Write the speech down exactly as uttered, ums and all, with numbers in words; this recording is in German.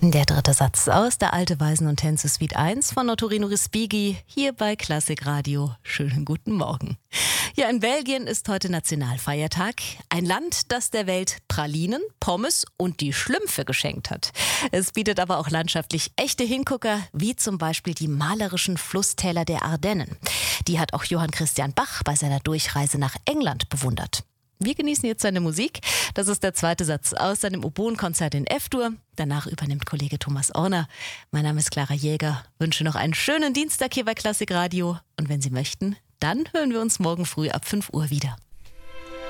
Der dritte Satz aus der Alte Weisen- und Tänze Suite eins von Ottorino Respighi hier bei Klassik Radio. Schönen guten Morgen. Ja, in Belgien ist heute Nationalfeiertag. Ein Land, das der Welt Pralinen, Pommes und die Schlümpfe geschenkt hat. Es bietet aber auch landschaftlich echte Hingucker, wie zum Beispiel die malerischen Flusstäler der Ardennen. Die hat auch Johann Christian Bach bei seiner Durchreise nach England bewundert. Wir genießen jetzt seine Musik. Das ist der zweite Satz aus seinem Oboenkonzert in F-Dur. Danach übernimmt Kollege Thomas Orner. Mein Name ist Clara Jäger. Wünsche noch einen schönen Dienstag hier bei Klassik Radio. Und wenn Sie möchten, dann hören wir uns morgen früh ab fünf Uhr wieder.